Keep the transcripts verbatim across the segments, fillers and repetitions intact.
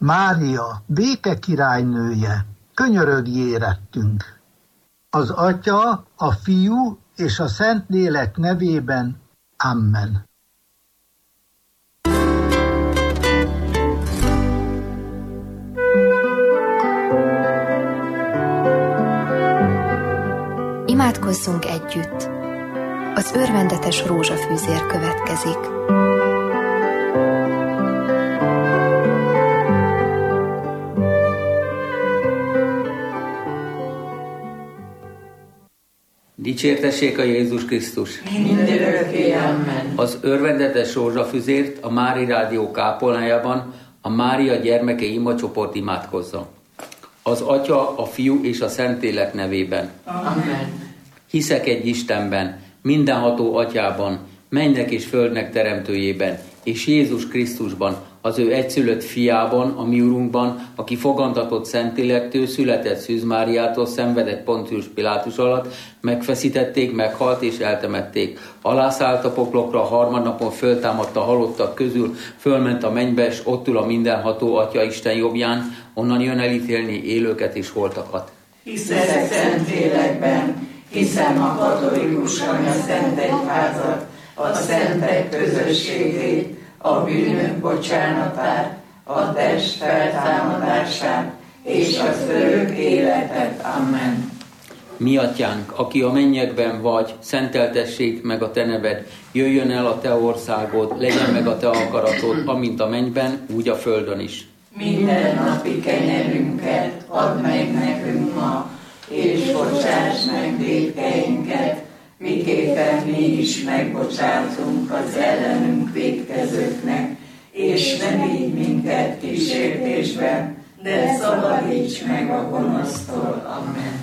Mária, béke királynője, könyörögj érettünk. Az Atya, a Fiú és a Szentlélek nevében. Amen. Imádkozzunk együtt. Az örvendetes rózsafűzér következik. Dicsértessék a Jézus Krisztus! Mindörökké, amen. Az örvendetes rózsafűzért a Mári Rádió kápolnájában a Mária gyermeke imacsoport imádkozza. Az Atya, a Fiú és a Szentlélek nevében. Amen. Hiszek egy Istenben, mindenható Atyában, mennek és földnek teremtőjében, és Jézus Krisztusban, az ő egyszülött fiában, a mi Urunkban, aki fogantatott Szentlélektől, született Szűz Máriától, szenvedett Pontius Pilátus alatt, megfeszítették, meghalt és eltemették. Alászállt a poklokra, a harmadnapon föltámadt a halottak közül, fölment a mennybe, és ott ül a mindenható Atya Isten jobbján, onnan jön elítélni élőket és holtakat. Hiszek Szentlélekben, hiszem a katolikus Anya-Szent Egyházat, a szentek közösségét, a bűnök bocsánatát, a test feltámadását és az örök életet. Amen. Mi Atyánk, aki a mennyekben vagy, szenteltessék meg a te neved, jöjjön el a te országod, legyen meg a te akaratod, amint a mennyben, úgy a földön is. Minden napi kenyerünket add meg nekünk ma, és bocsáss meg vétkeinket, miképpen mi is megbocsátunk az ellenünk vétkezőknek, és ne vigy minket kísértésbe, de szabadíts meg a gonosztól. Amen.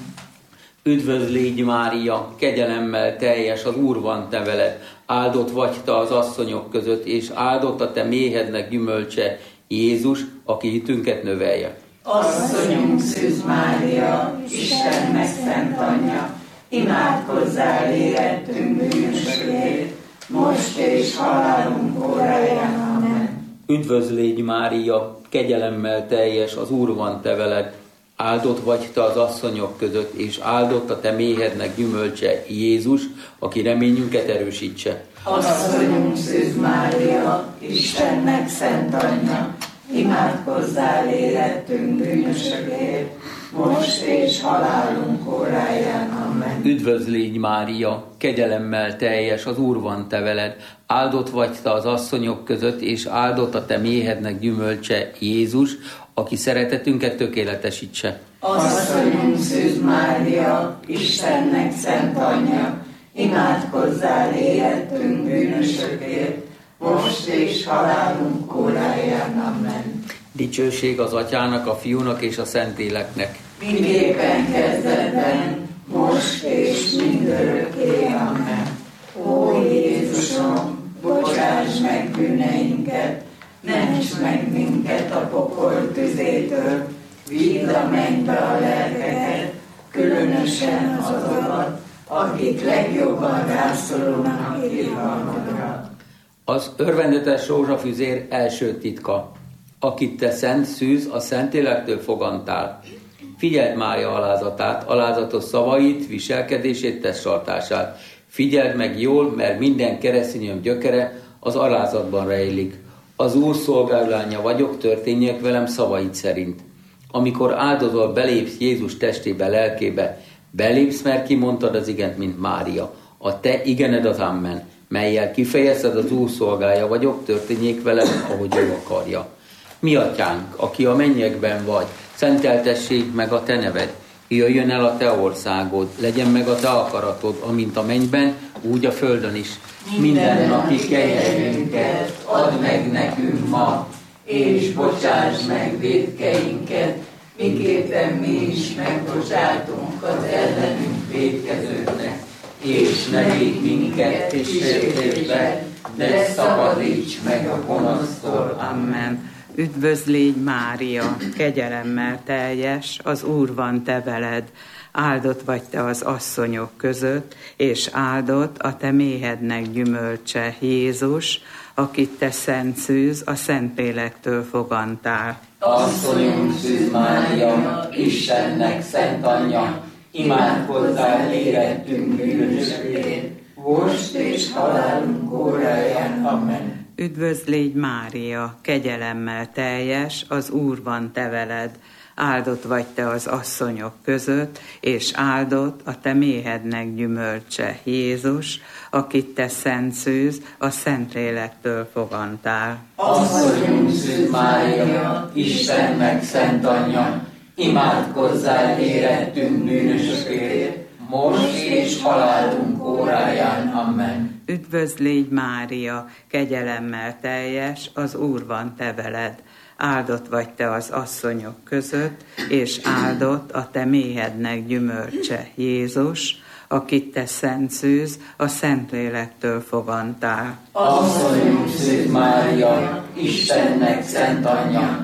Üdvözlégy Mária, kegyelemmel teljes, az Úr van te veled, áldott vagy te az asszonyok között, és áldott a te méhednek gyümölcse, Jézus, aki hitünket növelje. Asszonyunk Szűz Mária, Istennek szent anyja, imádkozzál érettünk bűnösökért, most és halálunk óráján. Amen. Üdvözlégy Mária, kegyelemmel teljes, az Úr van te veled, áldott vagy te az asszonyok között, és áldott a te méhednek gyümölcse, Jézus, aki reményünket erősítse. Asszonyunk Szűz Mária, Istennek szent anyja, imádkozzál érettünk bűnösökért, most és halálunk óráján. Amen. Üdvözlégy Mária, kegyelemmel teljes, az Úr van te veled, áldott vagy te az asszonyok között, és áldott a te méhednek gyümölcse, Jézus, aki szeretetünket tökéletesítse. Asszonyunk Szűz Mária, Istennek szent anyja, imádkozzál érettünk bűnösökért, most és halálunk óráján. Amen. Dicsőség az Atyának, a Fiúnak és a Szentléleknek. Mindéppen kezdetben, most és mindörökké. Amen. Ó Jézusom, bocsáss meg bűneinket, ments meg minket a pokol tüzétől, vidd a mennybe a lelkeket, különösen azokat, akik legjobban rászorulnak irgalmadra. Az örvendetes rózsafűzér első titka, akit te szent Szűz, a Szentlélektől fogantál. Figyeld Mária alázatát, alázatos szavait, viselkedését, testtartását. Figyeld meg jól, mert minden keresztényem gyökere az alázatban rejlik. Az Úr szolgálánya vagyok, történjek velem szavait szerint. Amikor áldozol, belépsz Jézus testébe, lelkébe, belépsz, mert kimondtad az igent, mint Mária. A te igened az amen, mellyel kifejezted, az Úr szolgája vagyok, történjék velem, ahogy ő akarja. Mi Atyánk, aki a mennyekben vagy, szenteltessék meg a te neved, jöjjön el a te országod, legyen meg a te akaratod, amint a mennyben, úgy a földön is. Minden napi kenyerünket add meg nekünk ma, és bocsáss meg vétkeinket, miképpen mi is megbocsátunk az ellenünk vétkezőknek, és ne vigy minket kísértésbe, de szabadíts meg a gonosztól. Amen. Üdvözlégy Mária, kegyelemmel teljes, az Úr van te veled, áldott vagy te az asszonyok között, és áldott a te méhednek gyümölcse, Jézus, akit te szent szűz, a Szentlélektől fogantál. Asszonyunk Szűz Mária, Istennek szent anyja, imádkozzál érettünk bűnösökért, most és halálunk óráján. Amen. Üdvözl légy Mária, kegyelemmel teljes, az Úr van te veled. Áldott vagy te az asszonyok között, és áldott a te méhednek gyümölcse, Jézus, akit te szent szűz, a Szentlélektől fogantál. Asszonyunk Szűz Mária, Istennek szent anyja, imádkozzál érettünk bűnösökért, most és halálunk óráján. Amen. Üdvözl légy Mária, kegyelemmel teljes, az Úr van te veled. Áldott vagy te az asszonyok között, és áldott a te méhednek gyümölcse, Jézus, akit te szent szűz, a Szentlélektől fogantál. Asszonyunk Szűz Mária, Istennek szent anyja,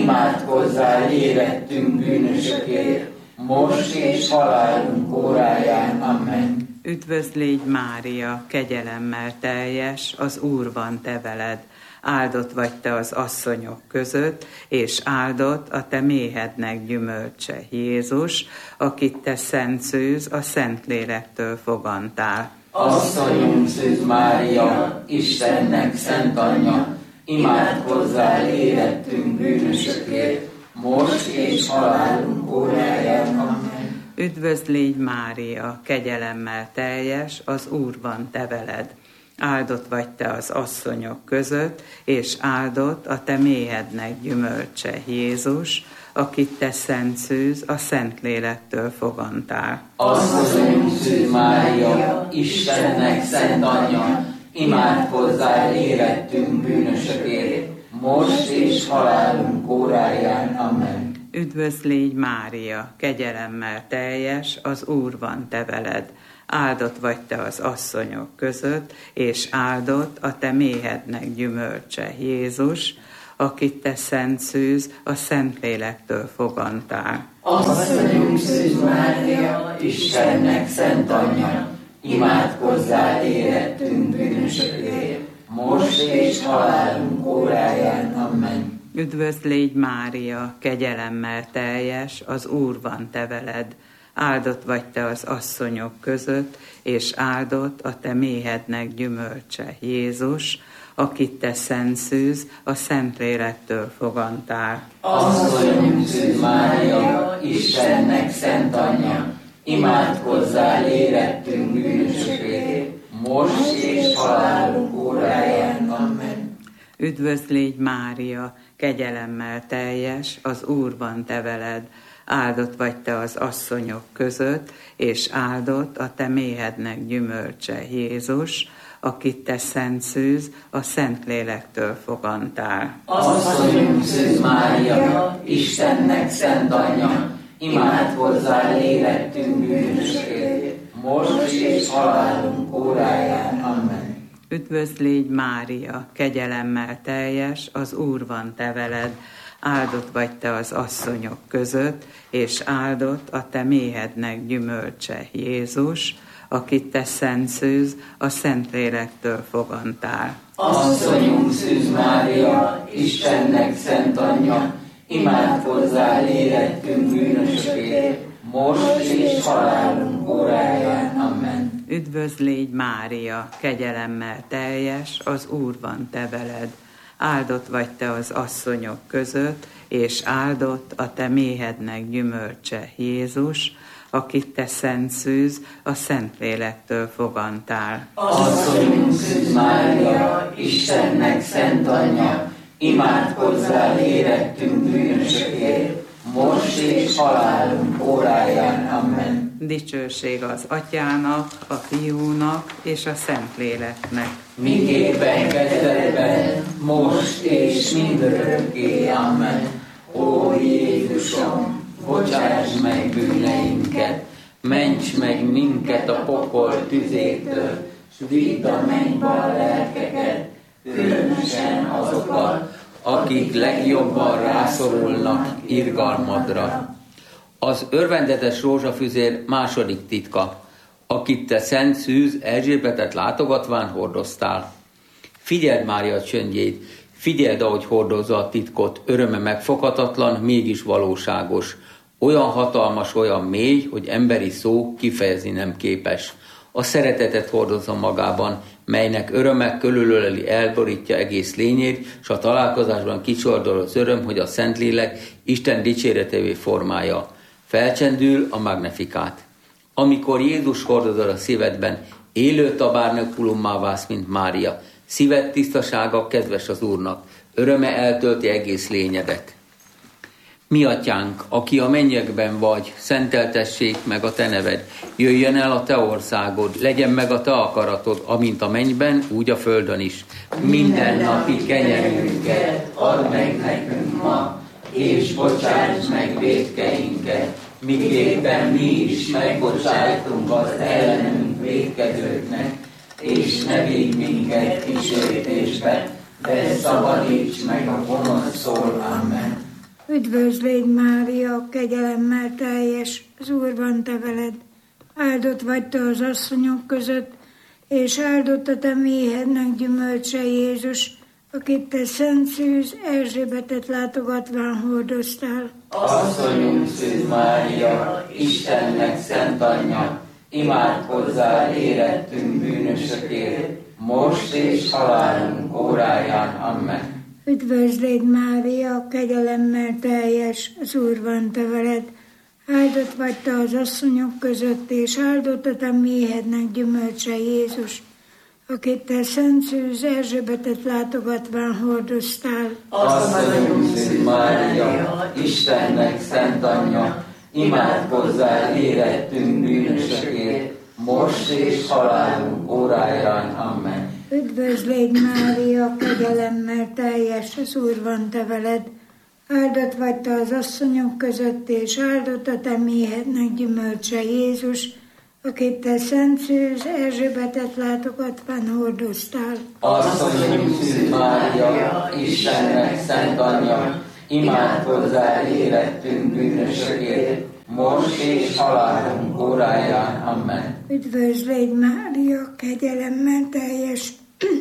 imádkozzál érettünk bűnösökért, most és halálunk óráján. Amen. Üdvözl légy Mária, kegyelemmel teljes, az Úr van te veled. Áldott vagy te az asszonyok között, és áldott a te méhednek gyümölcse, Jézus, akit te szent szűz, a Szentlélektől fogantál. Asszonyunk Szűz Mária, Istennek szent anyja, imádkozzál érettünk bűnösökért, most és halálunk óráján. Amen. Üdvözl légy Mária, kegyelemmel teljes, az Úr van te veled. Áldott vagy te az asszonyok között, és áldott a te méhednek gyümölcse, Jézus, akit te szent szűz, a Szentlélektől fogantál. Asszonyunk Szűz Mária, Istennek szent anyja, imádkozzál érettünk bűnösökért, most és halálunk óráján. Amen. Üdvözl légy Mária, kegyelemmel teljes, az Úr van te veled. Áldott vagy te az asszonyok között, és áldott a te méhednek gyümölcse, Jézus, akit te szent szűz, a Szentlélektől fogantál. Asszonyunk Szűz Mária, Istennek szent anyja, imádkozzál érettünk bűnösökért, most és halálunk óráján. Amen. Üdvözl légy Mária, kegyelemmel teljes, az Úr van te veled. Áldott vagy te az asszonyok között, és áldott a te méhednek gyümölcse, Jézus, akit te szent szűz, a Szentlélektől fogantál. Asszonyunk Szűz Mária, Istennek szent anyja, imádkozzál érettünk bűnösökért, most és halálunk óráján. Amen. Üdvözl légy Mária, kegyelemmel teljes, az Úr van te veled. Áldott vagy te az asszonyok között, és áldott a te méhednek gyümölcse, Jézus, akit te szent szűz, a Szentlélektől fogantál. Asszonyunk Szűz Mária, Istennek szent anyja, imádkozzál érettünk bűnösökért, most és halálunk óráján. Amen. Üdvözl légy Mária, kegyelemmel teljes, az Úr van te veled. Áldott vagy te az asszonyok között, és áldott a te méhednek gyümölcse, Jézus, akit te szent szűz, a Szentlélektől fogantál. Asszonyunk Szűz Mária, Istennek szent anyja, imádkozzál érettünk bűnösökért, most és halálunk óráján. Amen. Üdvözl légy Mária, kegyelemmel teljes, az Úr van te veled. Áldott vagy te az asszonyok között, és áldott a te méhednek gyümölcse, Jézus, akit te szent szűz, a Szentlélektől fogantál. Asszonyunk Szűz Mária, Istennek szent anyja, imádkozzál érettünk bűnösökért, most és halálunk óráján. Amen. Dicsőség az Atyának, a Fiúnak és a Szentléleknek. Miképpen kezdetben, most és mindörökké. Amen. Ó Jézusom, bocsáss meg bűneinket, ments meg minket a pokol tüzétől, s vidd a mennybe a lelkeket, különösen azokat, akik legjobban rászorulnak irgalmadra. Az örvendetes rózsafüzér második titka, akit te szent szűz Erzsébetet látogatván hordoztál. Figyeld Mária csöndjét, figyeld, ahogy hordozza a titkot, öröme megfoghatatlan, mégis valóságos. Olyan hatalmas, olyan mély, hogy emberi szó kifejezni nem képes. A szeretetet hordozza magában, melynek örömek körülöleli, elborítja egész lényét, s a találkozásban kicsordol az öröm, hogy a Szentlélek Isten dicséretévé formája. Felcsendül a Magnifikát. Amikor Jézus hordozol a szívedben, élő tabernakulummá válsz, mint Mária. Szíved tisztasága kedves az Úrnak, öröme eltölti egész lényedet. Mi atyánk, aki a mennyekben vagy, szenteltessék meg a te neved, jöjjön el a te országod, legyen meg a te akaratod, amint a mennyben, úgy a földön is. Minden napi kenyerünket add meg nekünk ma, és bocsáss meg vétkeinket, miképpen mi is megbocsájtunk az ellenünk vétkezőknek, és ne vigy minket kísértésbe, de szabadíts meg a gonosztól. Amen. Üdvözl légy, Mária, kegyelemmel teljes, az Úr van te veled. Áldott vagy te az asszonyok között, és áldott a te méhednek gyümölcse Jézus, akit te szent szűz Erzsébetet látogatván hordoztál. Asszonyunk Szűz Mária, Istennek szent anyja, imádkozzál érettünk bűnösökért, most és halálunk óráján. Amen. Üdvözl légy, Mária, kegyelemmel teljes, az Úr van te veled. Áldott vagy te az asszonyok között, és áldott a te méhednek gyümölcse Jézus, akit te szent szűz Erzsébetet látogatván hordoztál. Asszonyunk Szűz Mária, Istennek szent anyja, imádkozzál érettünk bűnösökért, most és halálunk óráján. Amen. Üdvözl légy, Mária, kegyelemmel teljes, az Úr van te veled. Áldott vagy te az asszonyok között, és áldott a te méhednek gyümölcse Jézus, akit te szent szűz Erzsébetet látogatván hordoztál. Asszonyunk Szűz Mária, Istennek szent anyja, imádkozzál érettünk bűnösökért, most és halálunk óráján. Amen. Üdvözl légy, Mária, kegyelemmel teljes,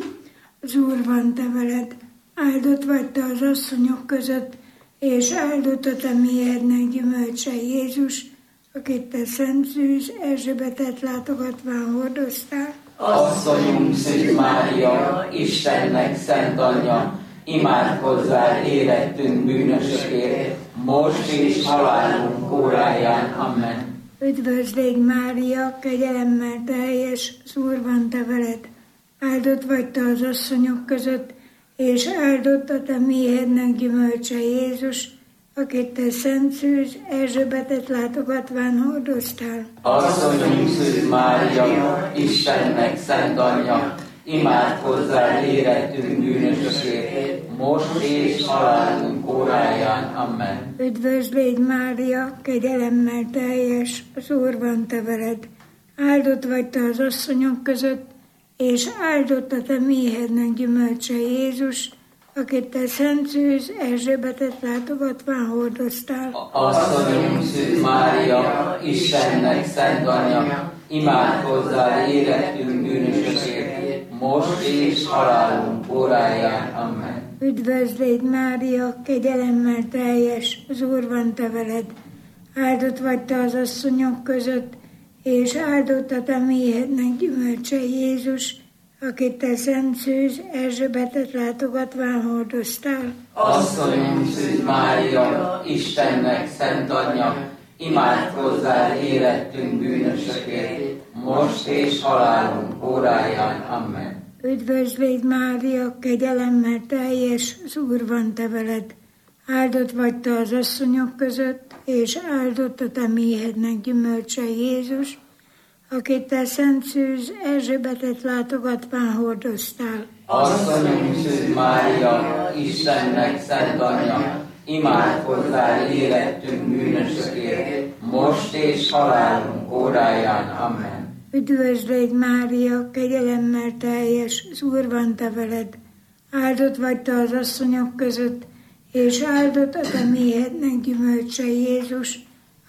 az Úr van te veled. Áldott vagy te az asszonyok között, és áldott a te méhednek gyümölcse Jézus, akit te szent szűz Erzsébetet látogatván hordoztál. Asszonyunk Szűz Mária, Istennek szent anyja, imádkozzál érettünk bűnösökért, most és halálunk óráján. Amen. Üdvözl légy, Mária, kegyelemmel teljes, az Úr van te veled. Áldott vagy te az asszonyok között, és áldott a te méhednek gyümölcse Jézus, akit te szent szűz Erzsébetet látogatván hordoztál. Asszonyunk Szűz Mária, Istennek szent anyja, imádkozzál érettünk bűnösökért, most és halálunk óráján. Amen. Üdvözl légy, Mária, kegyelemmel teljes, az Úr van te veled. Áldott vagy te az asszonyok között, és áldott a te méhednek gyümölcse Jézus, akit te szent szűz Erzsébetet látogatván hordoztál. Asszonyunk Szűz Mária, Istennek szent anyja, imádkozzál érettünk bűnösökért, most és halálunk óráján. Amen. Üdvözl légy, Mária, kegyelemmel teljes, az Úr van te veled. Áldott vagy te az asszonyok között, és áldott a te méhednek gyümölcse Jézus, akit te szent szűz Erzsébetet látogatván hordoztál. Asszonyunk Szűz Mária, Istennek szent anyja, imádkozzál érettünk bűnösökért, most és halálunk óráján. Amen. Üdvözl légy, Mária, kegyelemmel teljes, az Úr van te veled. Áldott vagy te az asszonyok között, és áldott a te méhednek gyümölcse Jézus, akit te szent szűz Erzsébetet látogatván hordoztál. Asszonyunk Szűz Mária, Istennek szent anyja, imádkozzál érettünk bűnösökért, most és halálunk óráján. Amen. Üdvözl légy, Mária, kegyelemmel teljes, az Úr van te veled. Áldott vagy te az asszonyok között, és áldott a te méhednek gyümölcse Jézus,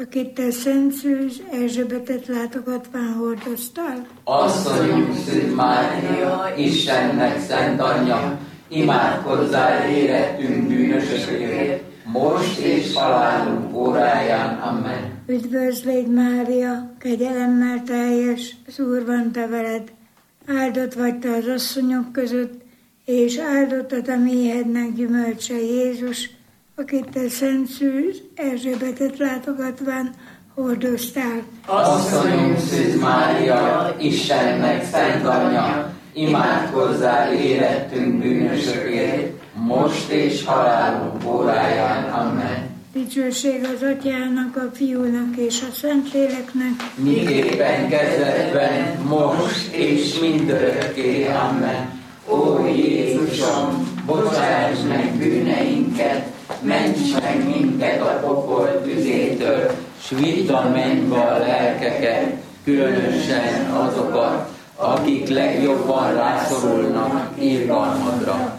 akit te Szent Szűz Erzsébetet látogatván hordoztál. Asszonyunk Szűz Mária, Istennek szent anyja, imádkozzál érettünk bűnösökért, most és halálunk óráján. Amen. Üdvözl légy Mária, kegyelemmel teljes, az Úr van te veled. Áldott vagy te az asszonyok között, és áldott a te méhednek gyümölcse Jézus, akit te Szent Szűz Erzsébetet látogatván hordoztál. Asszonyunk Szűz Mária, Istennek szent anyja, imádkozzál érettünk bűnösökért, most és halálunk óráján. Amen. Dicsőség az Atyának, a Fiúnak és a Szentléleknek, miképpen kezdetben, most és mindörökké. Amen. Ó Jézusom, bocsáss meg bűneinket, ments meg minket a pokol tüzétől, s vidd a mennybe a lelkeket, különösen azokat, akik legjobban rászorulnak irgalmadra.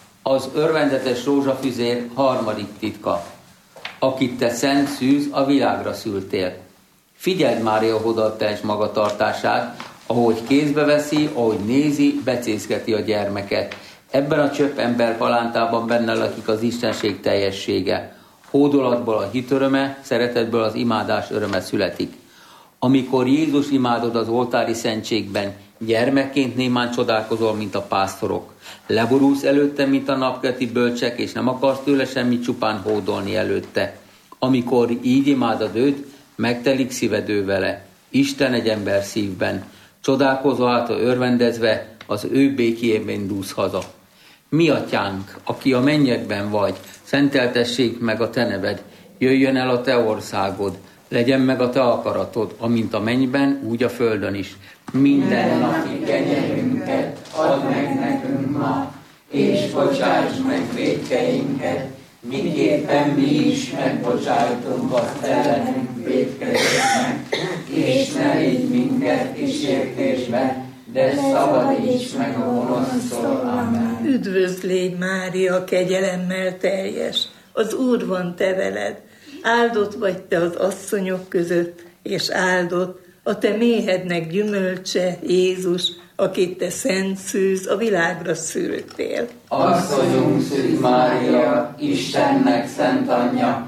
Az örvendetes rózsafüzér harmadik titka. Akit te Szent Szűz, a világra szültél. Figyeld Mária odaadás magatartását, ahogy kézbe veszi, ahogy nézi, becézgeti a gyermeket. Ebben a csöpp ember palántában benne lakik az Istenség teljessége. Hódolatból a hit öröme, szeretetből az imádás öröme születik. Amikor Jézus imádod az oltári szentségben, gyermekként némán csodálkozol, mint a pásztorok. Leborulsz előtte, mint a napkelti bölcsek, és nem akarsz tőle semmit, csupán hódolni előtte. Amikor így imádod őt, megtelik szíved ő vele. Isten egy ember szívben. Csodálkozva által örvendezve, az ő békéjében indulsz haza. Mi atyánk, aki a mennyekben vagy, szenteltessék meg a te neved, jöjjön el a te országod, legyen meg a te akaratod, amint a mennyben, úgy a földön is. Minden napi kenyerünket add meg nekünk ma, és bocsáss meg vétkeinket, miképpen mi is megbocsájtunk az ellenünk vétkezőknek, és ne légy minket kísértésbe, de szabadíts meg a gonosztól. Amen. Üdvözl légy Mária, kegyelemmel teljes, az Úr van te veled. Áldott vagy te az asszonyok között, és áldott a te méhednek gyümölcse, Jézus, akit te Szent Szűz, a világra szültél. Asszonyunk Szűz Mária, Istennek szent anyja,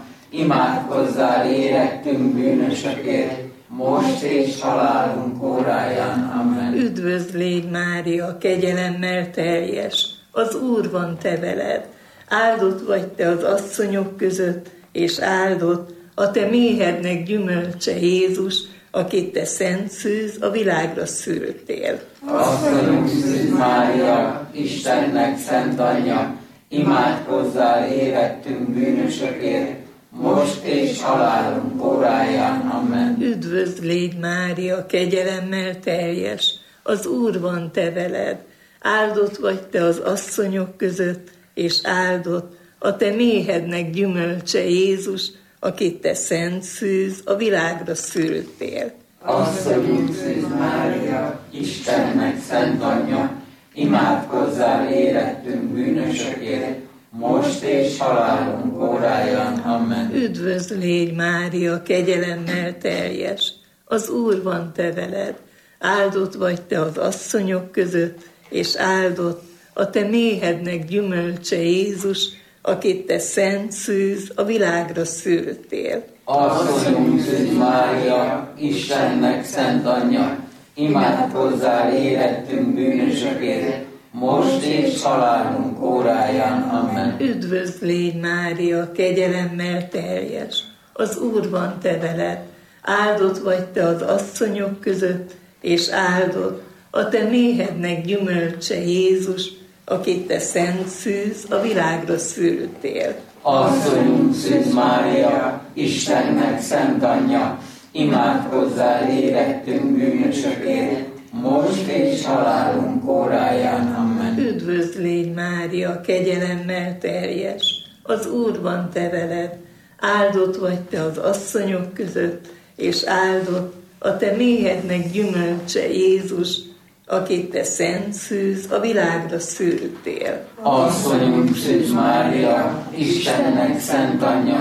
imádkozzál érettünk bűnösökért, most és halálunk óráján. Amen. Üdvözl légy Mária, kegyelemmel teljes, az Úr van te veled. Áldott vagy te az asszonyok között, és áldott a te méhednek gyümölcse, Jézus, akit te Szent Szűz, a világra szültél. Asszonyunk Szűz Mária, Istennek szent anyja, imádkozzál érettünk bűnösökért, most és halálunk óráján. Amen. Üdvözl légy Mária, kegyelemmel teljes, az Úr van te veled. Áldott vagy te az asszonyok között, és áldott a te méhednek gyümölcse, Jézus, akit te Szent Szűz, a világra szültél. Asszonyunk Szűz Mária, Istennek szent anyja, imádkozzál érettünk bűnösökért, most és halálunk óráján. Amen. Üdvözl légy Mária, kegyelemmel teljes, az Úr van te veled. Áldott vagy te az asszonyok között, és áldott a te méhednek gyümölcse, Jézus, akit te Szent Szűz, a világra szültél. Asszonyunk Szűz Mária, Istennek szent anyja, imádkozzál érettünk bűnösökért, most és halálunk óráján. Amen. Üdvözl légy Mária, kegyelemmel teljes, az Úr van te veled. Áldott vagy te az asszonyok között, és áldott a te méhednek gyümölcse, Jézus, akit te Szent Szűz, a világra szültél. Asszonyunk Szűz Mária, Istennek szent anyja, imádkozzál érettünk bűnösökért, most és halálunk óráján. Amen. Üdvözl légy Mária, kegyelemmel teljes, az Úr van te veled. Áldott vagy te az asszonyok között, és áldott a te méhednek gyümölcse, Jézus, akit te Szent Szűz, a világra szültél. Asszonyunk Szűz Mária, Istennek szent anyja,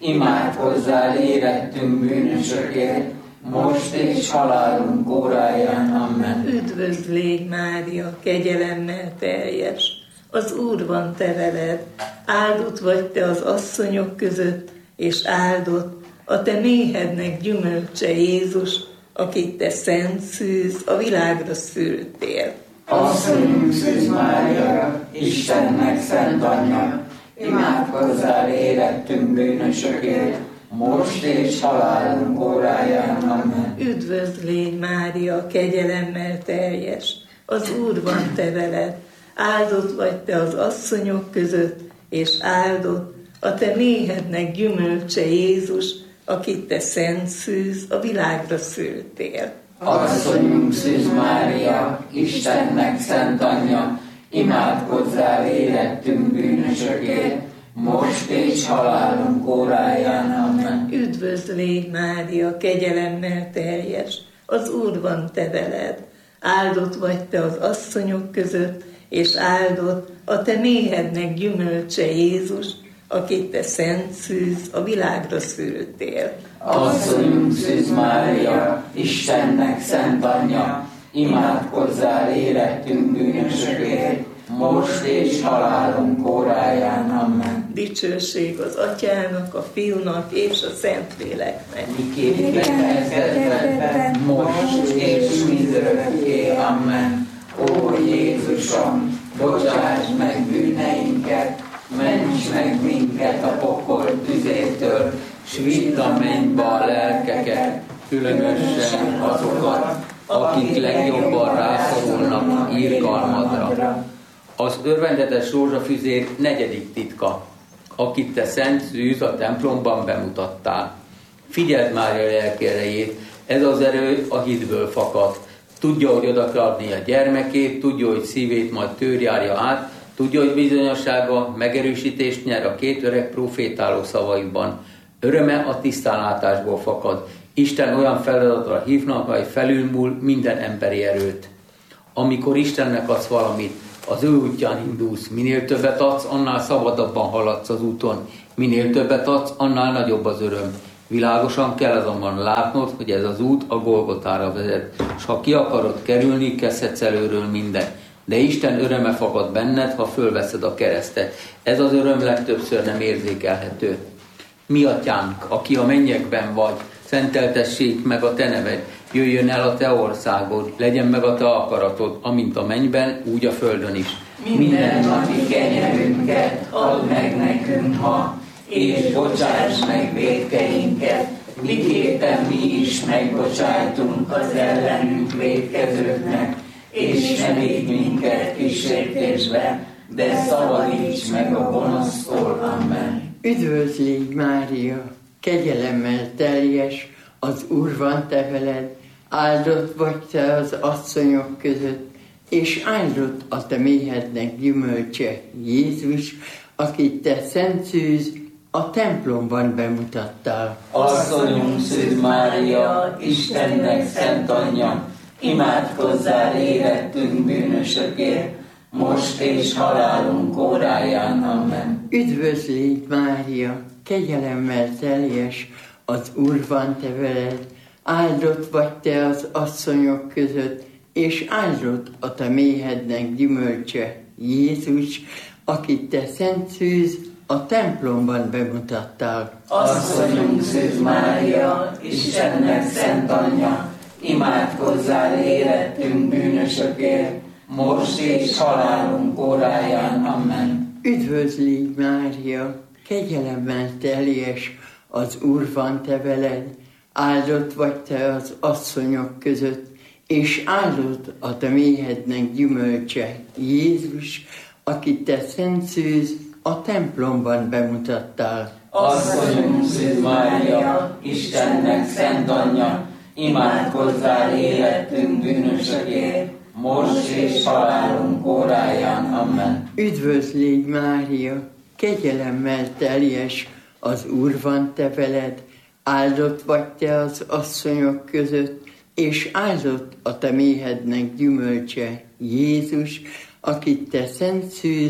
imádkozzál érettünk bűnösökért, most és halálunk óráján. Amen. Üdvözl légy, Mária, kegyelemmel teljes, az Úr van te veled, áldott vagy te az asszonyok között, és áldott a te méhednek gyümölcse Jézus, akit te szent szűz, a világra szültél. Asszonyunk Szűz Mária, Istennek szent anyja, imádkozzál érettünk bűnösökért, most és halálunk óráján. Amen. Üdvözl légy, Mária, kegyelemmel teljes, az Úr van te veled, áldott vagy te az asszonyok között, és áldott a te méhednek gyümölcse Jézus, akit te szent szűz, a világra szültél. Asszonyunk Szűz Mária, Istennek szent anyja, imádkozzál érettünk bűnösökért, most és halálunk óráján. Amen. Üdvözl légy, Mária, kegyelemmel teljes, az Úr van te veled, áldott vagy te az asszonyok között, és áldott a te méhednek gyümölcse Jézus, akit te szent szűz, a világra szültél. Asszonyunk Szűz Mária, Istennek szent anyja, imádkozzál érettünk bűnösökért, most és halálunk óráján. Amen. Dicsőség az Atyának, a Fiúnak és a Szentléleknek. Miképpen kezdetben, most és mindörökké. Amen. Ó Jézusom, bocsáss meg bűneinket, ments meg minket a pokol tüzétől, s vidd a mennybe a lelkeket, különösen azokat, akik legjobban rászorulnak irgalmadra. Az örvendetes rózsafüzér negyedik titka, akit te szent szűz a templomban bemutattál. Figyeld Mária lelki erejét, ez az erő a hitből fakad. Tudja, hogy oda kell adni a gyermekét, tudja, hogy szívét majd tőr járja át, tudja, hogy bizonyossága megerősítést nyer a két öreg profétáló szavaiban. Öröme a tisztánlátásból fakad. Isten olyan feladatra hívnak, amely felülmúl minden emberi erőt. Amikor Istennek adsz valamit, az ő útján indulsz. Minél többet adsz, annál szabadabban haladsz az úton. Minél többet adsz, annál nagyobb az öröm. Világosan kell azonban látnod, hogy ez az út a Golgotára vezet. És ha ki akarod kerülni, kezdhetsz előről minden. De Isten öröme fakad benned, ha fölveszed a keresztet. Ez az öröm legtöbbször nem érzékelhető. Mi atyánk, aki a mennyekben vagy, szenteltessék meg a te neved, jöjjön el a te országod, legyen meg a te akaratod, amint a mennyben, úgy a földön is. Minden napi kenyerünket add meg nekünk ma, és bocsáss meg vétkeinket, miképpen mi is megbocsájtunk az ellenünk vétkezőknek, és ne védj minket kísértésbe, de szabadíts meg a gonosztól. Amen. Üdvözl légy, Mária, kegyelemmel teljes, az Úr van te veled, áldott vagy te az asszonyok között, és áldott a te méhednek gyümölcse Jézus, akit te szent szűz, a templomban bemutattál. Asszonyunk Szűz Mária, Istennek szent anyja, imádkozzál érettünk bűnösökért, most és halálunk óráján. Amen. Üdvözl légy, Mária, kegyelemmel teljes, az Úr van te veled, áldott vagy te az asszonyok között, és áldott a te méhednek gyümölcse Jézus, akit te szent szűz, a templomban bemutattál. Asszonyunk Szűz Mária, Istennek szent anyja, imádkozzál érettünk bűnösökért, most és halálunk óráján. Amen. Üdvözl légy, Mária, kegyelemmel teljes, az Úr van te veled, áldott vagy te az asszonyok között, és áldott a te méhednek gyümölcse Jézus, akit te szent szűz, a templomban bemutattál. Asszonyunk Szűz Mária, Istennek szent anyja, imádkozzál érettünk bűnösökért, most és halálunk óráján. Amen. Üdvözl légy, Mária, kegyelemmel teljes, az Úr van te veled, áldott vagy te az asszonyok között, és áldott a te méhednek gyümölcse Jézus, akit te szent szűz,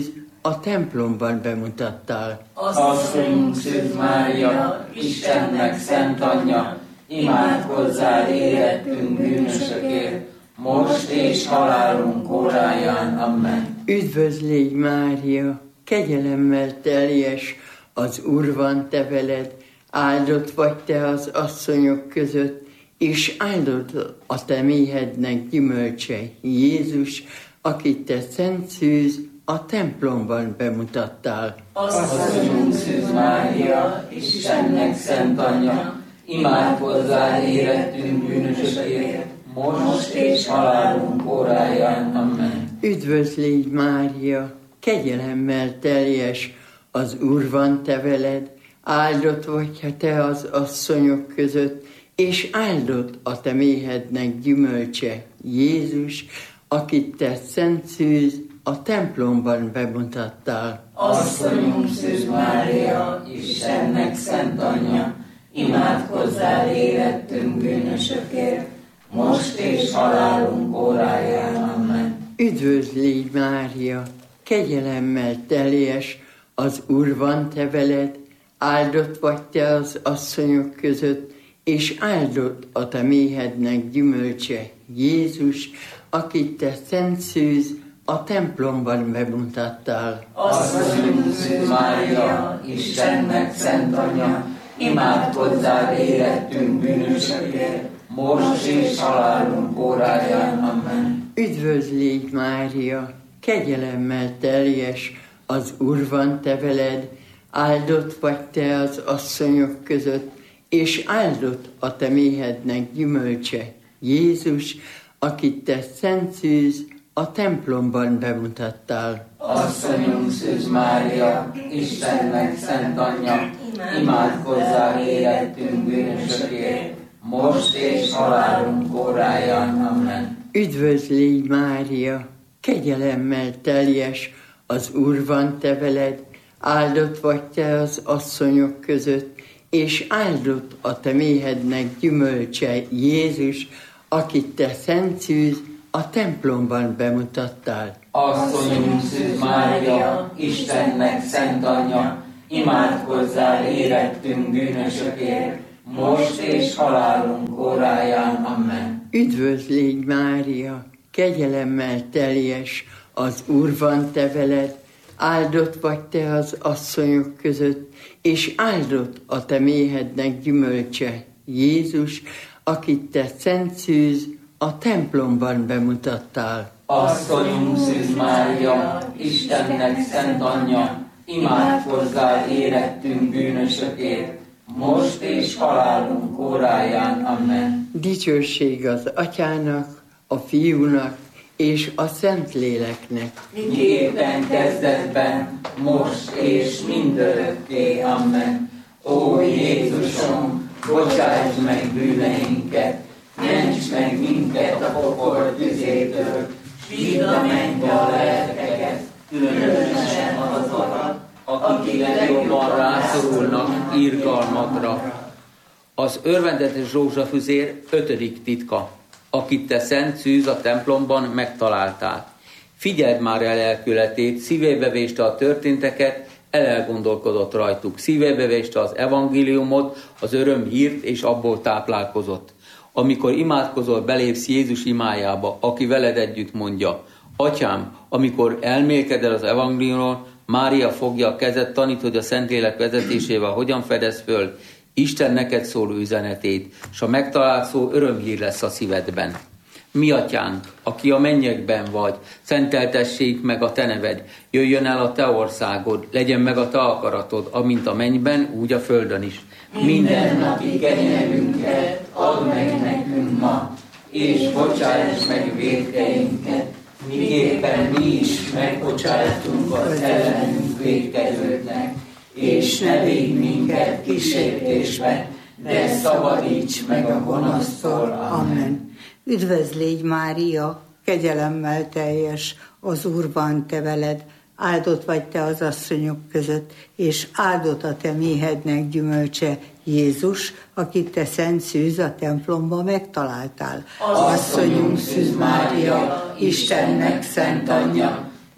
a templomban bemutattál. Asszonyunk Szűz Mária, Istennek szent anyja, imádkozzál érettünk bűnösökért, most és halálunk óráján. Amen. Üdvözlégy Mária, kegyelemmel teljes, az Úr van te veled, áldott vagy te az asszonyok között, és áldott a te méhednek gyümölcse, Jézus, akit te szent szűz a templomban bemutattál. Asszonyunk Szűz Mária, Istennek szent anyja, imádkozzál érettünk bűnösökért, most és halálunk óráján. Amen. Üdvözlégy Mária, kegyelemmel teljes, az Úr van te veled, áldott vagy te az asszonyok között, és áldott a te méhednek gyümölcse, Jézus, akit te szent szűz a templomban bemutattál. Asszonyunk Szűz Mária, Istennek szent anyja, imádkozzál érettünk bűnösökért, most és halálunk óráján. Amen. Üdvözlégy Mária, kegyelemmel teljes, az Úr van te veled, áldott vagy te az asszonyok között, és áldott a te méhednek gyümölcse, Jézus, akit te szent szűz a templomban bemutattál. Asszonyunk Szűz Mária, Istennek szent anyja, imádkozzál érettünk bűnösökért, most és halálunk óráján. Amen. Üdvözlégy Mária, kegyelemmel teljes, az Úr van te veled, áldott vagy te az asszonyok között, és áldott a te méhednek gyümölcse, Jézus, akit te szent szűz a templomban bemutattál. Asszonyunk Szűz Mária, Istennek szent anyja, imádkozzál érettünk bűnösökért, most és halálunk óráján. Amen. Üdvözlégy Mária, kegyelemmel teljes, az Úr van te veled, áldott vagy te az asszonyok között, és áldott a te méhednek gyümölcse, Jézus, akit te szent szűz a templomban bemutattál. Asszonyunk Szűz Mária, Istennek szent anyja, imádkozzál érettünk bűnösökért, most és halálunk óráján. Amen. Üdvözlégy Mária, kegyelemmel teljes, az Úr van te veled, áldott vagy te az asszonyok között, és áldott a te méhednek gyümölcse, Jézus, akit te szent szűz a templomban bemutattál. Asszonyunk Szűz Mária, Istennek szent anyja, imádkozzál érettünk bűnösökért, most és halálunk óráján. Amen. Dicsőség az Atyának, a Fiúnak és a Szentléleknek. Miképpen kezdetben, most és mindörökké. Amen. Ó Jézusom, bocsáss meg bűneinket, ments meg minket a pokol tüzétől, s vidd a mennybe a lelkeket, különösen azokat, akik legjobban rászorulnak irgalmadra. Az örvendetes rózsafüzér ötödik titka, akit te szent szűz a templomban megtaláltál. Figyeld már el lelkületét, szívébe véste a történteket, elgondolkodott rajtuk, szívébe véste az evangéliumot, az örömhírt, és abból táplálkozott. Amikor imádkozol, belépsz Jézus imájába, aki veled együtt mondja: Atyám, amikor elmélkedel az evangéliumról, Mária fogja a kezed, tanít, hogy a Szentlélek vezetésével hogyan fedez föl Isten neked szóló üzenetét, s a megtalált szó örömhír lesz a szívedben. Mi atyánk, aki a mennyekben vagy, szenteltessék meg a te neved, jöjjön el a te országod, legyen meg a te akaratod, amint a mennyben, úgy a földön is. Minden napi kenyerünket add meg nekünk ma, és bocsáss meg vétkeinket, miképpen mi is megbocsájtunk az ellenünk vétkezőknek, és ne védj minket kísértésbe, de szabadíts meg a gonosztól. Amen. Üdvözlégy Mária, kegyelemmel teljes, az Úr van te veled, áldott vagy te az asszonyok között, és áldott a te méhednek gyümölcse, Jézus, akit te szent szűz a templomba megtaláltál. Asszonyunk Szűz Mária, Istennek szent anyja,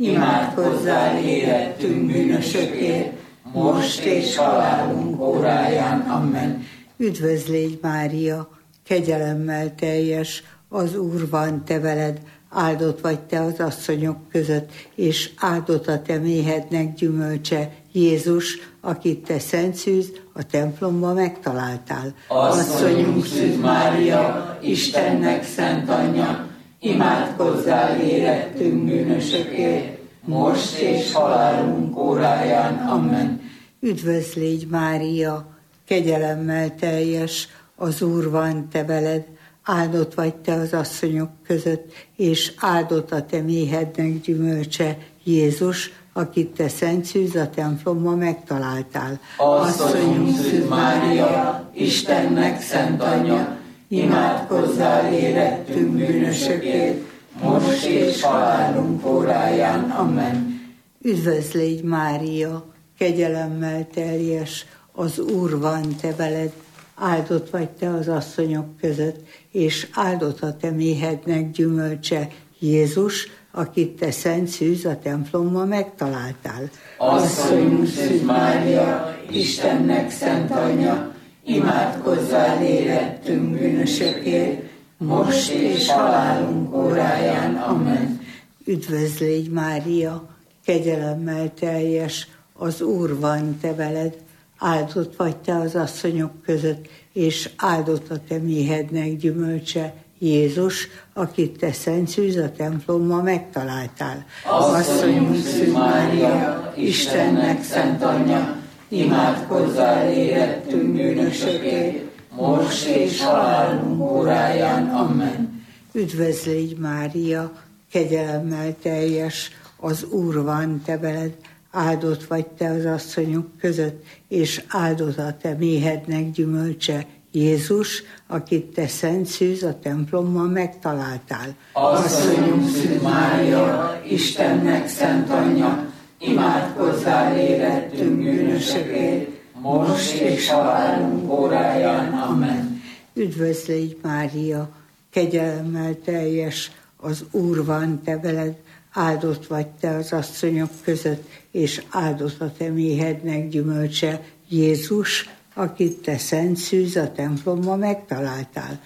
imádkozzál érettünk bűnösökért, most és halálunk óráján. Amen. Üdvözl légy, Mária, kegyelemmel teljes, az Úr van te veled, áldott vagy te az asszonyok között, és áldott a te méhednek gyümölcse, Jézus, akit te szent szűz, a templomban megtaláltál. Asszonyunk Szűz Mária, Istennek szent anyja, imádkozzál érettünk bűnösökért, most és halálunk óráján. Amen. Üdvözl légy, Mária, kegyelemmel teljes, az Úr van te veled, áldott vagy te az asszonyok között, és áldott a te méhednek gyümölcse, Jézus, akit te szent szűz, a templomban megtaláltál. Asszonyunk Szűz Mária, Istennek szent anyja, imádkozzál érettünk bűnösökért, most és halálunk óráján. Amen. Üdvözl légy, Mária, kegyelemmel teljes, az Úr van te veled, áldott vagy te az asszonyok között, és áldott a te méhednek gyümölcse, Jézus, akit te szent szűz, a templomban megtaláltál. Asszonyunk Szűz Mária, Istennek szent anyja, imádkozzál érettünk bűnösökért, most és halálunk óráján. Amen. Üdvözl légy, Mária, kegyelemmel teljes, az Úr van te veled, áldott vagy te az asszonyok között, és áldott a te méhednek gyümölcse, Jézus, akit te szent szűz, a templomban megtaláltál. Asszonyunk Szűz Mária, Istennek szent anyja, imádkozzál érettünk bűnösökért, most és halálunk óráján. Amen. Üdvözl légy, Mária, kegyelemmel teljes, az Úr van te veled, áldott vagy te az asszonyok között, és áldott a te méhednek gyümölcse, Jézus, akit te szent szűz, a templomban megtaláltál. Asszonyunk Szűz Mária, Istennek szent anyja, imádkozzál érettünk bűnösökért, most és halálunk óráján. Amen. Üdvözl légy, Mária, kegyelemmel teljes, az Úr van te veled, áldott vagy te az asszonyok között, és áldott a te méhednek gyümölcse, Jézus, akit te szent szűz, a templomban megtaláltál.